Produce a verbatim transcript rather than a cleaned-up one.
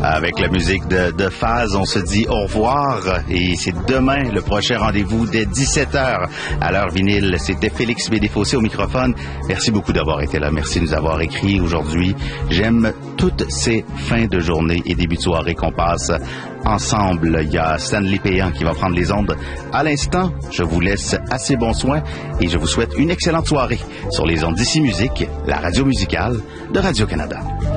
Avec la musique de, de Phase, on se dit au revoir et c'est demain le prochain rendez-vous dès dix-sept heures à l'heure vinyle. C'était Félix Bédéfossé au microphone. Merci beaucoup d'avoir été là. Merci de nous avoir écrit aujourd'hui. J'aime toutes ces fins de journée et débuts de soirée qu'on passe ensemble. Il y a Stanley Payan qui va prendre les ondes à l'instant. Je vous laisse assez bon soin et je vous souhaite une excellente soirée sur les ondes d'Ici Musique, la radio musicale de Radio-Canada.